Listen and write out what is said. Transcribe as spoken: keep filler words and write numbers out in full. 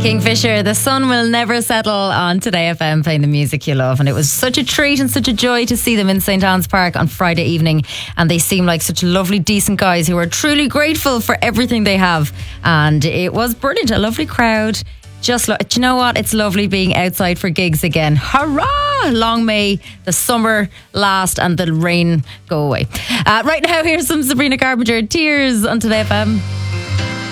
Kingfisher, the sun will never settle on Today F M, playing the music you love. And it was such a treat and such a joy to see them in St Anne's Park on Friday evening. And they seem like such lovely, decent guys who are truly grateful for everything they have. And it was brilliant, a lovely crowd. Just, lo- do you know what? It's lovely being outside for gigs again. Hurrah! Long may the summer last and the rain go away. Uh, right now, here's some Sabrina Carpenter, Tears on Today F M.